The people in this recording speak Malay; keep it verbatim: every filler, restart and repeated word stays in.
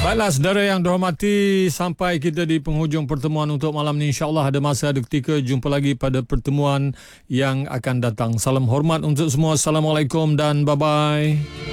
Baiklah saudara yang dihormati, sampai kita di penghujung pertemuan untuk malam ni. InsyaAllah ada masa, ada ketika jumpa lagi pada pertemuan yang akan datang. Salam hormat untuk semua. Assalamualaikum dan bye-bye.